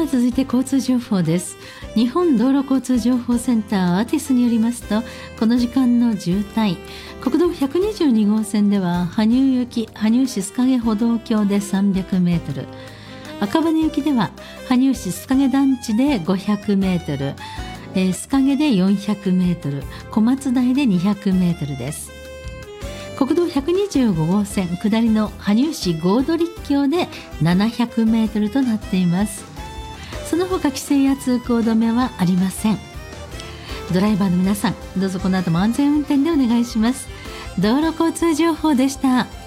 続いて交通情報です。日本道路交通情報センターアーティスによりますと、この時間の渋滞、国道122号線では羽生行き羽生市須影歩道橋で300メートル、赤羽行きでは羽生市須影団地で500メートル、須影で400メートル、小松台で200メートルです。国道125号線下りの羽生市合土立橋で700メートルとなっています。その他規制や通行止めはありません。ドライバーの皆さん、どうぞこの後も安全運転でお願いします。道路交通情報でした。